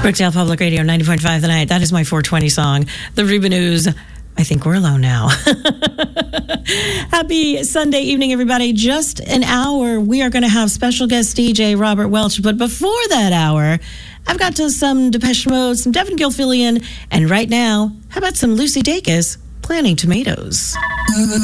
Brookdale Public Radio, 90.5 The Night. That is my 420 song. The Rubinoos. I think we're alone now. Happy Sunday evening, everybody. Just an hour. We are going to have special guest DJ Robert Welch. But before that hour, I've got some Depeche Mode, some Devin Gilfillian, and right now, how about some Lucy Dacus, Planting Tomatoes?